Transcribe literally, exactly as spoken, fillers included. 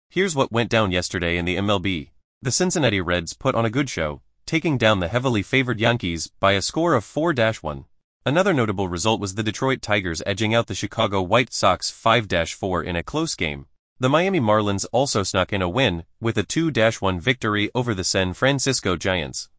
Here's what went down yesterday in the M L B. The Cincinnati Reds put on a good show, taking down the heavily favored Yankees by a score of four to one. Another notable result was the Detroit Tigers edging out the Chicago White Sox five to four in a close game. The Miami Marlins also snuck in a win, with a two to one victory over the San Francisco Giants.